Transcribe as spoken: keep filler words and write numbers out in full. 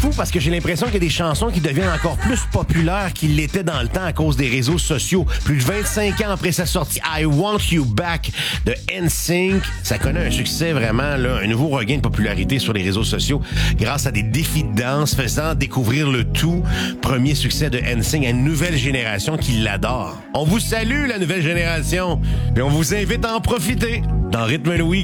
fou parce que j'ai l'impression qu'il y a des chansons qui deviennent encore plus populaires qu'ils l'étaient dans le temps à cause des réseaux sociaux. Plus de vingt-cinq ans après sa sortie, I Want You Back de N Sync, ça connaît un succès vraiment, là, un nouveau regain de popularité sur les réseaux sociaux grâce à des défis de danse faisant découvrir le tout premier succès de N Sync à une nouvelle génération qui l'adore. On vous salue, la nouvelle génération, et on vous invite à en profiter dans Rythme le Week.